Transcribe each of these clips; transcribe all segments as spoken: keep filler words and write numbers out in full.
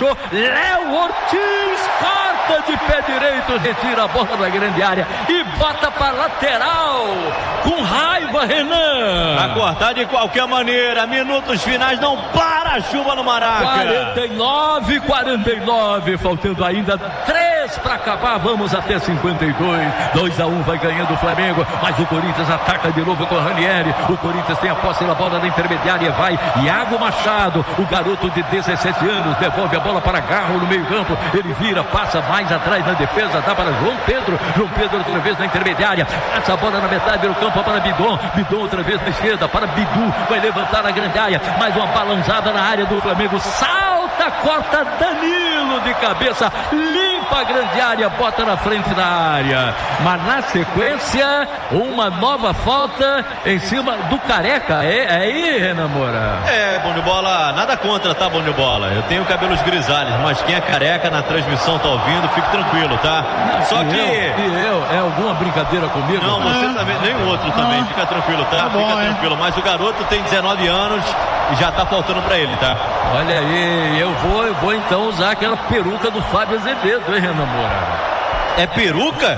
fechou. Léo Ortiz corta de pé direito, retira a bola da grande área e bota para lateral. Com raiva, Renan. A cortar de qualquer maneira. Minutos finais, não para a chuva no Maraca. quarenta e nove, quarenta e nove, faltando ainda três para acabar. Vamos até cinquenta e dois. dois a um vai ganhando o Flamengo, mas o Corinthians ataca de novo com o Ranieri. O Corinthians tem a posse da bola da intermediária. Vai Iago Machado, o garoto de dezessete anos, devolve a bola para Garro no meio campo. Ele vira, passa mais atrás na defesa, dá para João Pedro. João Pedro outra vez na intermediária, passa a bola na metade do campo para Bidon. Bidon outra vez na esquerda para Bidu, vai levantar a grande área. Mais uma balançada na área do Flamengo. Salta, corta Danilo de cabeça, limpa a grande área, bota na frente da área. Mas na sequência, uma nova falta em cima do Careca. É, é aí, Renan Moura? É, bom de bola, nada contra, tá, bom de bola. Eu tenho cabelos grisalhos, mas quem é careca na transmissão tá ouvindo, fique tranquilo, tá? Não, Só e que... Eu, e eu, é alguma brincadeira comigo? Não, você ah. também, nem o outro também, ah. fica tranquilo, tá? Tá bom, fica hein? tranquilo, mas o garoto tem dezenove anos e já tá faltando pra ele, tá? Olha aí, eu vou, eu vou então usar aquela peruca do Fábio Azevedo, hein, Renan Moura? É peruca?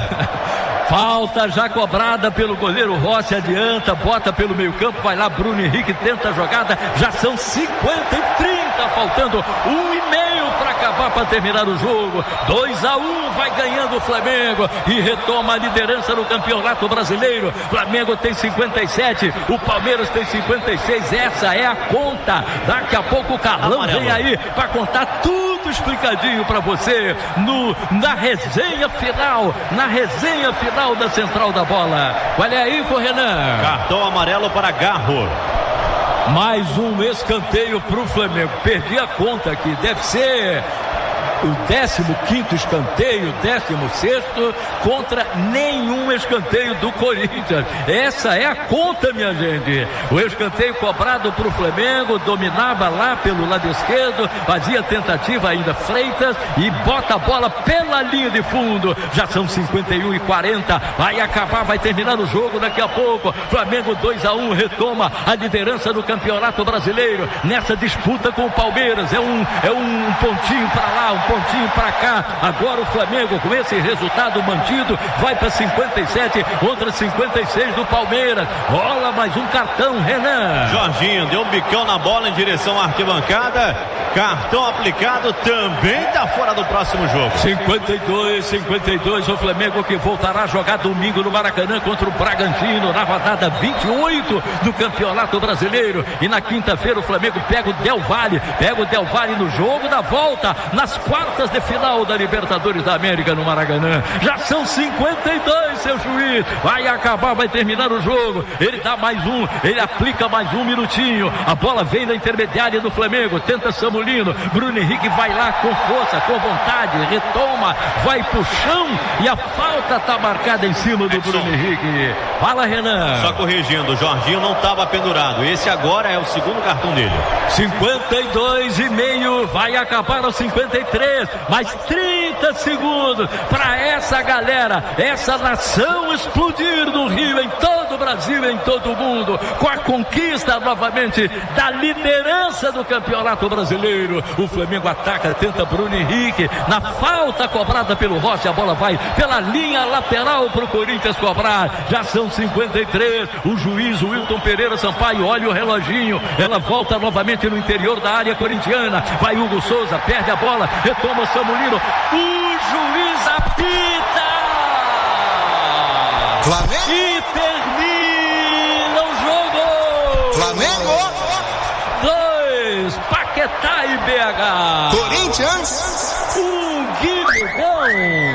Falta já cobrada pelo goleiro Rossi, adianta, bota pelo meio campo, vai lá Bruno Henrique, tenta a jogada, já são cinquenta e trinta, faltando um e meio para acabar, para terminar o jogo. dois a um, vai ganhando o Flamengo e retoma a liderança no Campeonato Brasileiro. Flamengo tem cinquenta e sete, o Palmeiras tem cinquenta e seis, essa é a conta. Daqui a pouco o Carlão Amarelo. Vem aí para contar tudo explicadinho para você no, na resenha final, na resenha final da Central da Bola. Qual é a info, Renan? Cartão amarelo para Garro. Mais um escanteio para o Flamengo. Perdi a conta aqui, deve ser o décimo quinto escanteio, décimo sexto, contra nenhum escanteio do Corinthians. Essa é a conta, minha gente. O escanteio cobrado para o Flamengo, dominava lá pelo lado esquerdo, fazia tentativa ainda Freitas e bota a bola pela linha de fundo. Já são cinquenta e um e quarenta, vai acabar, vai terminar o jogo daqui a pouco. Flamengo dois a um, retoma a liderança do Campeonato Brasileiro nessa disputa com o Palmeiras. É um, é um pontinho para lá, um pontinho para cá. Agora o Flamengo, com esse resultado mantido, vai para cinquenta e sete contra cinquenta e seis do Palmeiras. Rola mais um cartão, Renan. Jorginho deu um bicão na bola em direção à arquibancada. Cartão aplicado, também está fora do próximo jogo. cinquenta e dois, cinquenta e dois, o Flamengo que voltará a jogar domingo no Maracanã contra o Bragantino, na rodada vinte e oito do Campeonato Brasileiro. E na quinta-feira o Flamengo pega o Del Valle, pega o Del Valle no jogo da volta, nas quartas de final da Libertadores da América no Maracanã. Já são cinquenta e dois, seu juiz. Vai acabar, vai terminar o jogo. Ele dá mais um, ele aplica mais um minutinho. A bola vem da intermediária do Flamengo, tenta Samuel. Bruno Henrique vai lá com força, com vontade, retoma, vai pro chão e a falta tá marcada em cima do Bruno Henrique. Fala, Renan. Só corrigindo, o Jorginho não estava pendurado. Esse agora é o segundo cartão dele. cinquenta e dois e meio, vai acabar aos cinquenta e três, mais trinta segundos para essa galera, essa nação explodir no Rio, em todo o Brasil, em todo o mundo, com a conquista novamente da liderança do Campeonato Brasileiro. O Flamengo ataca, tenta Bruno Henrique, na falta cobrada pelo Rossi, a bola vai pela linha lateral para o Corinthians cobrar. Já são cinquenta e três, o juiz o Wilton Pereira Sampaio olha o reloginho, ela volta novamente no interior da área corintiana, vai Hugo Souza, perde a bola, retoma Samulino, o juiz apita Flamengo e termina o jogo. Flamengo dois, Paquetá e B H. Corinthians um, Guilherme.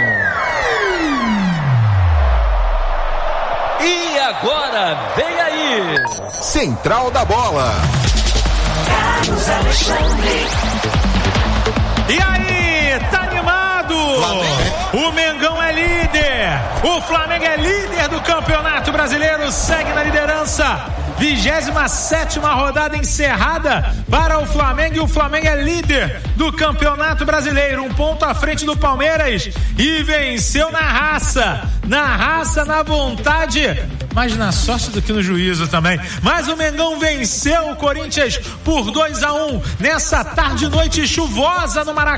E agora vem aí Central da Bola. Carlos Alexandre. E aí, tá animado? Flamengo. O Mengão é líder. O Flamengo é líder do Campeonato Brasileiro, segue na liderança. vigésima sétima rodada encerrada para o Flamengo e o Flamengo é líder do Campeonato Brasileiro, um ponto à frente do Palmeiras e venceu na raça, na raça, na vontade, mas na sorte do que no juízo também. Mas o Mengão venceu o Corinthians por dois a um nessa tarde e noite chuvosa no Maracanã.